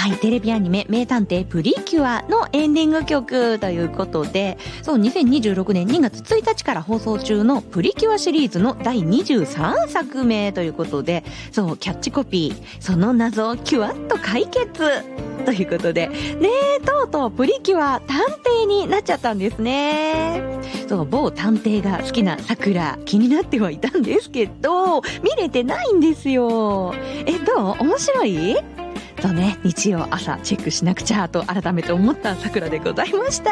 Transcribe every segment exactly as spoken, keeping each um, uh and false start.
はい、テレビアニメ名探偵プリキュアのエンディング曲ということで、そうにせんにじゅうろくねんにがつついたちから放送中のプリキュアシリーズのだいにじゅうさんさくめということで、そうキャッチコピーその謎をキュアッと解決ということでね、えとうとうプリキュア探偵になっちゃったんですね。そう某探偵が好きな桜気になってはいたんですけど見れてないんですよ。えどう面白い？そうね、日曜朝チェックしなくちゃと改めて思った桜でございました。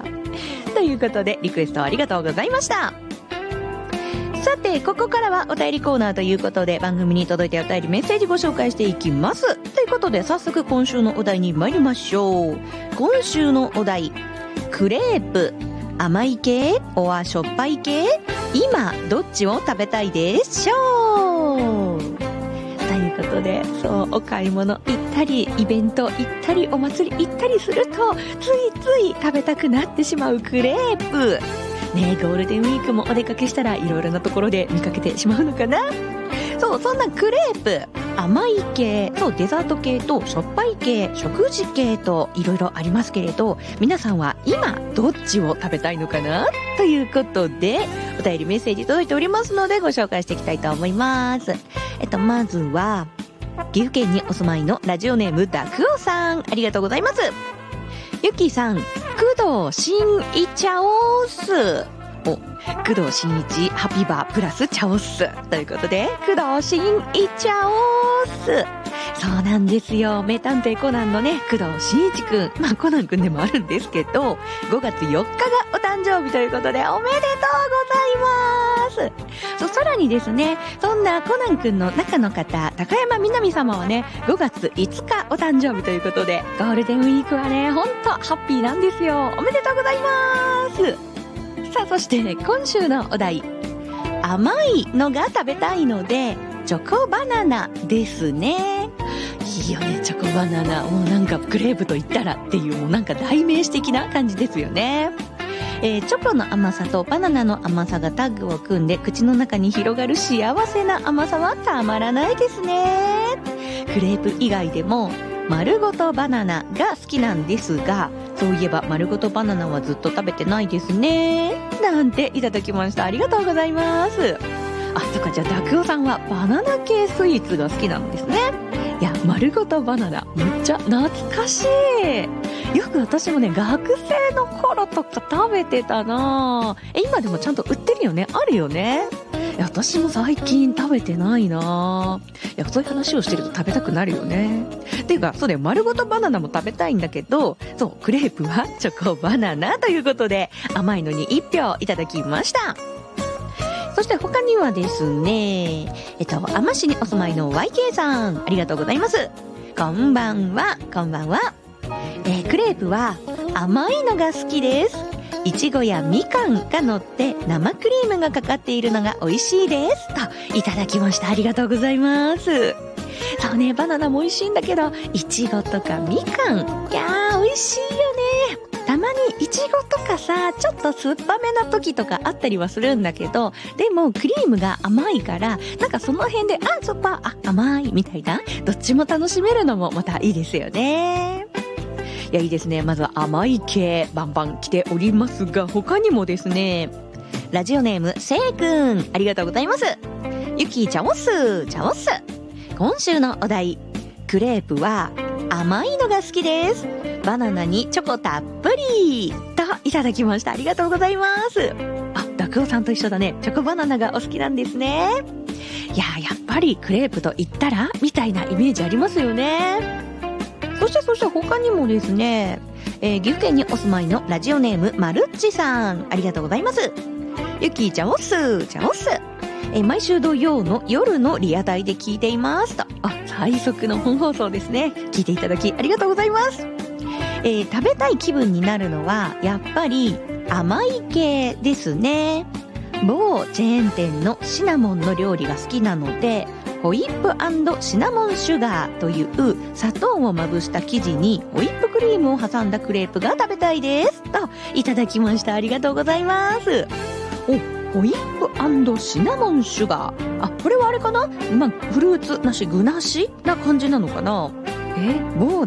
ということでリクエストありがとうございました。さてここからはお便りコーナーということで、番組に届いてお便りメッセージご紹介していきます。ということで早速今週のお題に参りましょう。今週のお題、クレープ甘い系おはしょっぱい系、今どっちを食べたいでしょう。ということで、そうお買い物行ったりイベント行ったりお祭り行ったりするとついつい食べたくなってしまうクレープね。ゴールデンウィークもお出かけしたらいろいろなところで見かけてしまうのかな。そうそんなクレープ甘い系、そうデザート系としょっぱい系、食事系といろいろありますけれど、皆さんは今どっちを食べたいのかなということで、お便りメッセージ届いておりますのでご紹介していきたいと思います。えっとまずは岐阜県にお住まいのラジオネームダクオさん、ありがとうございます。ゆきさん、工藤新一チャオスお工藤新一ハピバープラスチャオスということで、工藤新一チャオス、そうなんですよ、名探偵コナンのね工藤新一くん、まあコナンくんでもあるんですけどごがつよっかがお誕生日ということでおめでとうございます。そうさらにですね、そんなコナンくんの中の方高山みなみ様はねごがついつかお誕生日ということで、ゴールデンウィークはねほんとハッピーなんですよ。おめでとうございます。さあそしてね、今週のお題、甘いのが食べたいのでチョコバナナですね。いいよねチョコバナナ、もうなんかクレープと言ったらっていう、もうなんか代名詞的な感じですよね。えー、チョコの甘さとバナナの甘さがタッグを組んで口の中に広がる幸せな甘さはたまらないですね。クレープ以外でも丸ごとバナナが好きなんですが、そういえば丸ごとバナナはずっと食べてないですねなんていただきました。ありがとうございます。あ、そっか、じゃあダクオさんはバナナ系スイーツが好きなんですね。いや丸ごとバナナめっちゃ懐かしい。よく私もね学生の頃とか食べてたな。え今でもちゃんと売ってるよね、あるよね。いや私も最近食べてないな。いやそういう話をしてると食べたくなるよね。っていうかそうだよ、丸ごとバナナも食べたいんだけど、そうクレープはチョコバナナということで甘いのにいっぴょういただきました。そして他にはですね、えっと網走にお住まいの ワイケー さん、ありがとうございます。こんばんは。こんばんは。えー、クレープは甘いのが好きです。いちごやみかんが乗って生クリームがかかっているのが美味しいですといただきました。ありがとうございます。そうね、バナナも美味しいんだけどいちごとかみかん、いやー美味しいよね。たまにいちごとかさちょっと酸っぱめな時とかあったりはするんだけど、でもクリームが甘いからなんかその辺であ酸っぱあ甘いみたいな、どっちも楽しめるのもまたいいですよね。いやいいですね。まずは甘い系バンバン来ておりますが、他にもですね、ラジオネームせいくん、ありがとうございます。ゆきちゃおすちゃおす。今週のお題、クレープは甘いのが好きです。バナナにチョコたっぷりといただきました。ありがとうございます。あ、ダクオさんと一緒だね。チョコバナナがお好きなんですね。いややっぱりクレープと言ったらみたいなイメージありますよね。そしてそして他にもですね、えー、岐阜県にお住まいのラジオネームまるっちさん、ありがとうございます。ゆきちゃおすちゃおす。えー、毎週土曜の夜のリアタイで聞いていますと。あ、最速の本放送ですね。聞いていただきありがとうございます。えー、食べたい気分になるのはやっぱり甘い系ですね。某チェーン店のシナモンの料理が好きなので、ホイップ&シナモンシュガーという砂糖をまぶした生地にホイップクリームを挟んだクレープが食べたいですといただきました。ありがとうございます。お、ホイップ&シナモンシュガー、あ、これはあれかな、まあ、フルーツなし具なしな感じなのかな。え、某